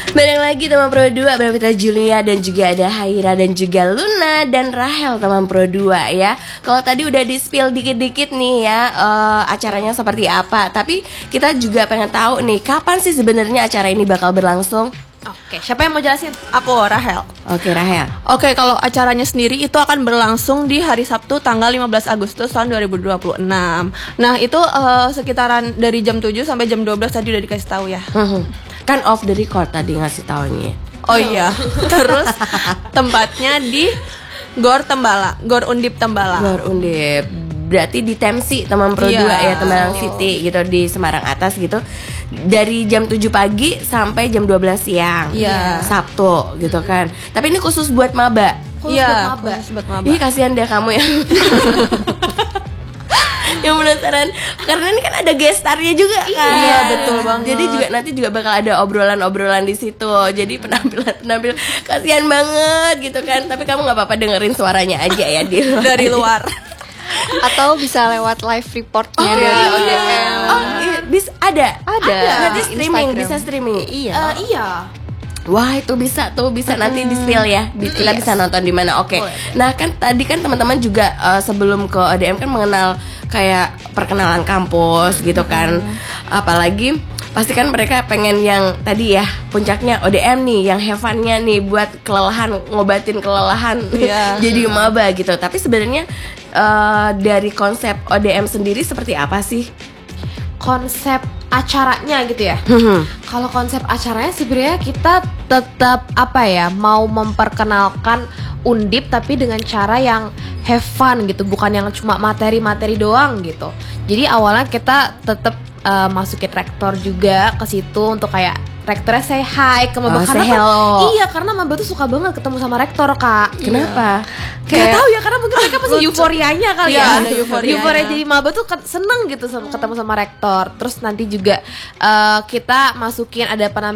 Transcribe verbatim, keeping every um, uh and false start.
Balik lagi teman Pro dua, bersama kita Julia dan juga ada Haira dan juga Luna dan Rahel teman Pro dua ya. Kalau tadi udah di spill dikit-dikit nih ya uh, acaranya seperti apa, tapi kita juga pengen tahu nih kapan sih sebenarnya acara ini bakal berlangsung. Oke, siapa yang mau jelasin? Aku, Rahel. Oke, Rahel. Oke, kalau acaranya sendiri itu akan berlangsung di hari Sabtu tanggal lima belas Agustus tahun dua ribu dua puluh enam. Nah, itu uh, sekitaran dari jam tujuh sampai jam dua belas tadi udah dikasih tahu ya. Kan off the record tadi ngasih taunya. Oh iya. Terus tempatnya di Gor Tembala, Gor Undip Tembala. Gor Undip. Berarti di Temsi teman Pro Iya. dua ya, Tembalang City gitu di Semarang Atas gitu. Dari jam tujuh pagi sampai jam dua belas siang. Iya. Sabtu gitu kan. Tapi ini khusus buat maba. Iya, khusus buat maba. Ih, kasihan deh kamu ya. Yang penasaran karena ini kan ada guest starnya juga kan. Iya, betul banget. Jadi juga nanti juga bakal ada obrolan-obrolan di situ. Jadi penampilan-penampilan kasihan banget gitu kan. Tapi kamu nggak apa-apa dengerin suaranya aja ya di Dari luar. Atau bisa lewat live reportnya Oh, dari iya. O D M. Oh, iya, bisa ada. Ada. Nanti streaming, Instagram. bisa streaming. Iya. Uh, iya. Wah, itu bisa tuh, bisa nanti di spill ya. Bi- Kita bisa nonton di mana? Oke. Nah, kan tadi kan teman-teman juga uh, sebelum ke O D M kan mengenal kayak perkenalan kampus gitu kan. Apalagi pasti kan mereka pengen yang tadi ya, puncaknya O D M nih, yang have fun-nya nih buat kelelahan, ngobatin kelelahan. Iya. Jadi maba gitu. Tapi sebenarnya uh, dari konsep O D M sendiri seperti apa sih? Konsep acaranya gitu ya. Kalau konsep acaranya sebenarnya kita tetap apa ya, mau memperkenalkan Undip tapi dengan cara yang have fun gitu, bukan yang cuma materi-materi doang gitu. Jadi awalnya kita tetap uh, masukin rektor juga ke situ untuk kayak rektornya say hi ke maba. Oh, Karena say kan- hello. iya, karena maba tuh suka banget ketemu sama rektor, Kak. Kenapa? Kayak tahu ya, karena mungkin mereka masih euforianya kali Iya, ya. ada euforianya. Euforia jadi maba tuh ke- seneng gitu sama, ketemu sama rektor. Terus nanti juga uh, kita masukin ada penampilan